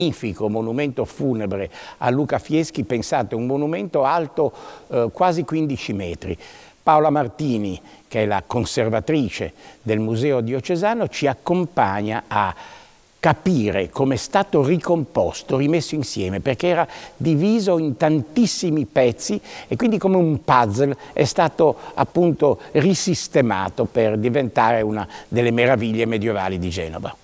magnifico monumento funebre a Luca Fieschi, pensate, un monumento alto quasi 15 metri. Paola Martini, che è la conservatrice del Museo Diocesano, ci accompagna a capire come è stato ricomposto, rimesso insieme, perché era diviso in tantissimi pezzi e quindi come un puzzle è stato appunto risistemato per diventare una delle meraviglie medievali di Genova.